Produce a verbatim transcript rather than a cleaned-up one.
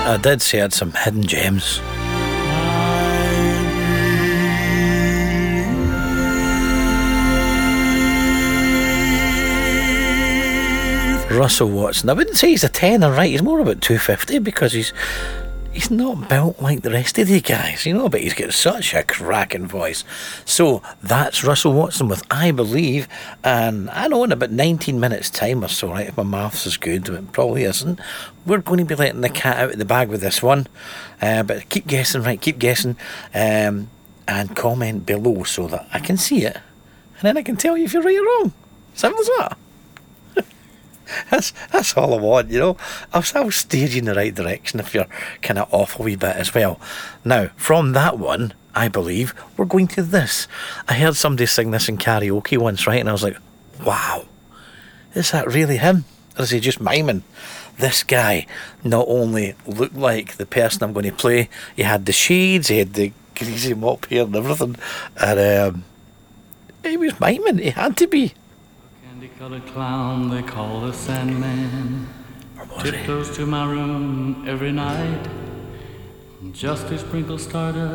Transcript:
I did say I had some hidden gems. Russell Watson. I wouldn't say he's a ten, right? He's more about two fifty because he's he's not built like the rest of the guys, you know, but he's got such a cracking voice. So that's Russell Watson with I Believe, and I know in about nineteen minutes time or so, right, if my maths is good, but it probably isn't, we're going to be letting the cat out of the bag with this one, uh, but keep guessing, right, keep guessing, um, and comment below so that I can see it, and then I can tell you if you're right or wrong. Simple as that. That's that's all I want, you know. I'll, I'll steer you in the right direction if you're kind of off a wee bit as well. Now, from that one, I Believe, we're going to this. I heard somebody sing this in karaoke once, right? And I was like, wow, is that really him? Or is he just miming? This guy not only looked like the person I'm going to play, he had the shades, he had the greasy mop hair and everything. And um, he was miming, he had to be. Candy-colored clown they call the Sandman tiptoes to my room every night just to sprinkle stardust